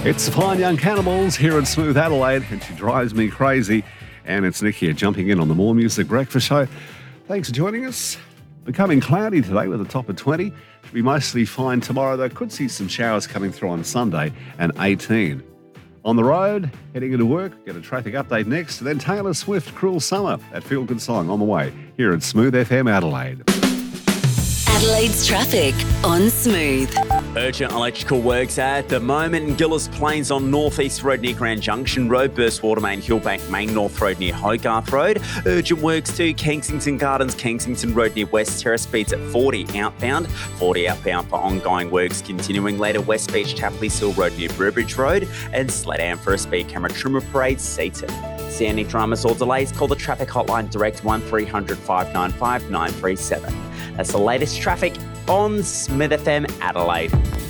It's the Fine Young Cannibals here in Smooth Adelaide, and she drives me crazy. And it's Nick here, jumping in on the More Music Breakfast Show. Thanks for joining us. Becoming cloudy today with a top of 20. Should be mostly fine tomorrow, though. Could see some showers coming through on Sunday, and 18. On the road, heading into work, get a traffic update next. And then Taylor Swift, Cruel Summer, that feel-good song on the way here at Smooth FM Adelaide. Adelaide's traffic on Smooth. Urgent electrical works at the moment in Gillis Plains on North East Road near Grand Junction Road, Burst Water Main, Hillbank Main North Road near Hogarth Road. Urgent works to Kensington Gardens, Kensington Road near West Terrace, speeds at 40 outbound. 40 outbound for ongoing works continuing later. West Beach, Tapley Hill Road near Burbridge Road, and Sledam for a speed camera trimmer parade, Seaton. See any dramas or delays, call the traffic hotline direct 1300 595 937. That's the latest traffic on Smith FM Adelaide.